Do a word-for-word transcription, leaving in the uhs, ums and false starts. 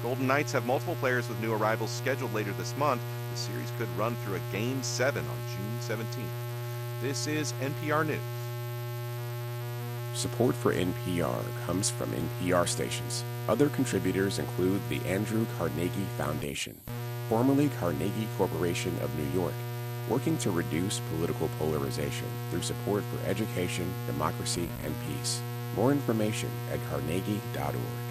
Golden Knights have multiple players with new arrivals scheduled later this month. The series could run through a Game seven on June seventeenth. This is N P R News. Support for N P R comes from N P R stations. Other contributors include the Andrew Carnegie Foundation, formerly Carnegie Corporation of New York, working to reduce political polarization through support for education, democracy, and peace. More information at carnegie dot org.